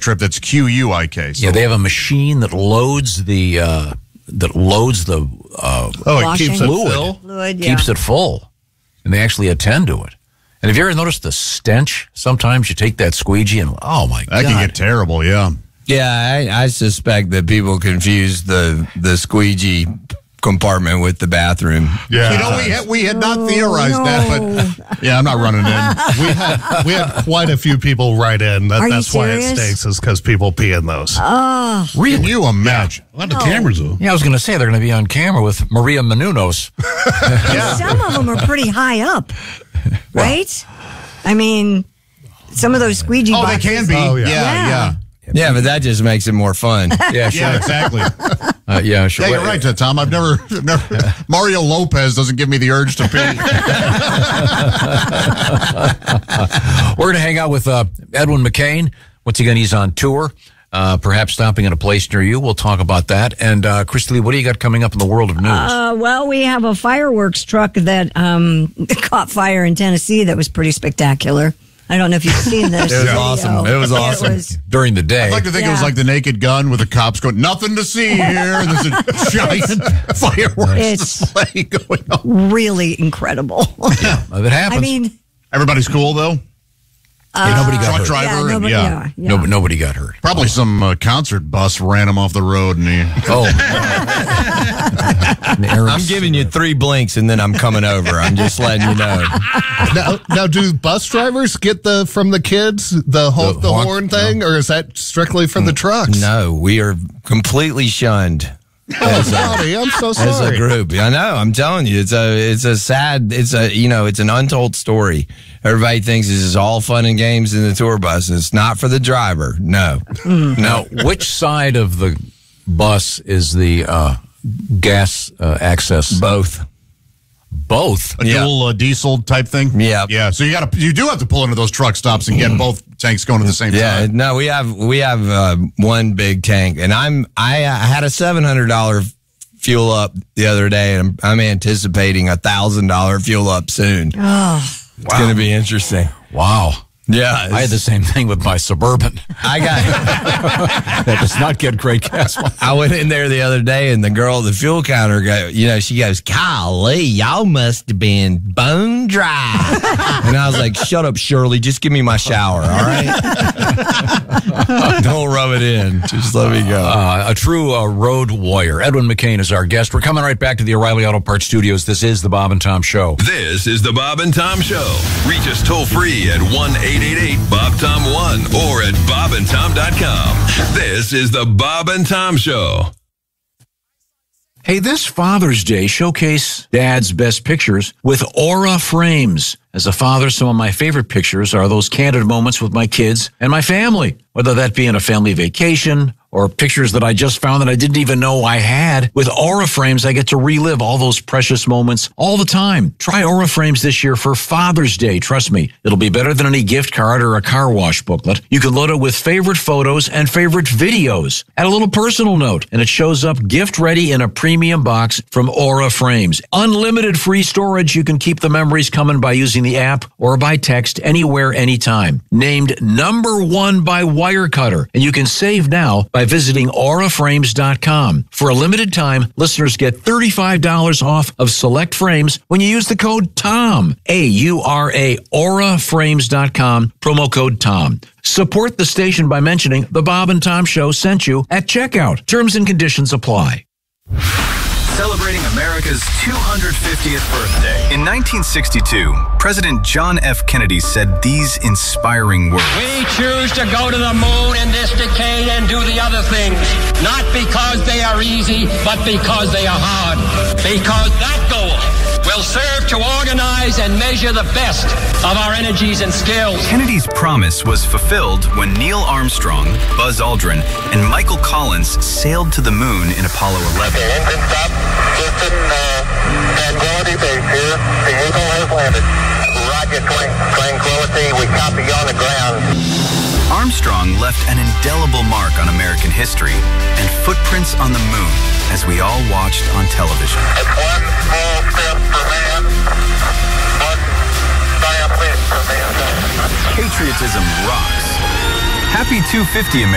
trip that's QUIK. So. Yeah, they have a machine that loads the it keeps it full. Fluid, yeah. keeps it full, and they actually attend to it. And have you ever noticed the stench? Sometimes you take that squeegee and, oh, my God. That can get terrible, yeah. Yeah, I suspect that people confuse the squeegee compartment with the bathroom. Yeah. You know, we had not theorized that, but yeah, I'm not running in. We had quite a few people write in. That's why it serious? stinks, is because people pee in those. Can you imagine? A lot of cameras, though. Yeah, I was going to say they're going to be on camera with Maria Menounos. Some of them are pretty high up, right? I mean, some of those squeegee Oh, they boxes. can be. Oh, yeah. Yeah. Yeah, but that just makes it more fun. Yeah, sure. Yeah, exactly. Yeah, sure. Yeah, you're right, Tom. I've never Mario Lopez doesn't give me the urge to pee. We're going to hang out with Edwin McCain. Once again, he's on tour, perhaps stopping at a place near you. We'll talk about that. And, Christy Lee, what do you got coming up in the world of news? Well, we have a fireworks truck that caught fire in Tennessee that was pretty spectacular. I don't know if you've seen this. It was awesome. It was awesome. During the day. I'd like to think it was like the Naked Gun with the cops going, nothing to see here. And there's a giant fireworks display going on. Really incredible. If it happens. I mean, Everybody's cool, though? nobody got Truck hurt. driver? nobody, Nobody got hurt. Probably some concert bus ran him off the road. And he... I'm giving you 3 blinks and then I'm coming over. I'm just letting you know. Now, do bus drivers get from the kids the honk? horn thing, or is that strictly for the trucks? No, we are completely shunned. I'm so sorry. As a group, I know. I'm telling you, it's an untold story. Everybody thinks this is all fun and games in the tour bus. It's not for the driver. No. Now, which side of the bus is the gas access? Both. Both? A dual diesel type thing? Yeah. Yeah, so you do have to pull into those truck stops and get both tanks going at the same time. No, we have one big tank, and I had a $700 fuel up the other day, and I'm anticipating $1,000 fuel up soon. oh, It's going to be interesting. Wow. Yeah, I had the same thing with my Suburban. That does not get great gas mileage. I went in there the other day, and the girl at the fuel counter, she goes, "Golly, y'all must have been bone dry." And I was like, "Shut up, Shirley. Just give me my shower, all right? Don't rub it in. Just let me go." A true road warrior. Edwin McCain is our guest. We're coming right back to the O'Reilly Auto Parts Studios. This is the Bob and Tom Show. This is the Bob and Tom Show. Reach us toll free at 1-888-BOB-TOM-1 or at bobandtom.com. This is the Bob and Tom Show. Hey, this Father's Day, showcase Dad's best pictures with Aura Frames. As a father, some of my favorite pictures are those candid moments with my kids and my family, whether that be in a family vacation or pictures that I just found that I didn't even know I had. With Aura Frames, I get to relive all those precious moments all the time. Try Aura Frames this year for Father's Day. Trust me, it'll be better than any gift card or a car wash booklet. You can load it with favorite photos and favorite videos. Add a little personal note, and it shows up gift ready in a premium box from Aura Frames. Unlimited free storage. You can keep the memories coming by using the app or by text anywhere, anytime. Named #1 by Wirecutter, and you can save now by visiting auraframes.com. For a limited time, listeners get $35 off of select frames when you use the code TOM, AURA, auraframes.com, promo code TOM. Support the station by mentioning the Bob and Tom Show sent you at checkout. Terms and conditions apply. Celebrating America's 250th birthday. In 1962, President John F. Kennedy said these inspiring words. We choose to go to the moon in this decade and do the other things, not because they are easy, but because they are hard. Because that goal will serve to organize and measure the best of our energies and skills. Kennedy's promise was fulfilled when Neil Armstrong, Buzz Aldrin, and Michael Collins sailed to the moon in Apollo 11. Okay, engine stop. Houston, Tranquility Base here. The Eagle has landed. Roger, Tranquility. We copy you on the ground. Armstrong left an indelible mark on American history and footprints on the moon as we all watched on television. It's one small step for man, one giant leap for mankind. Patriotism rocks. Happy 250 America.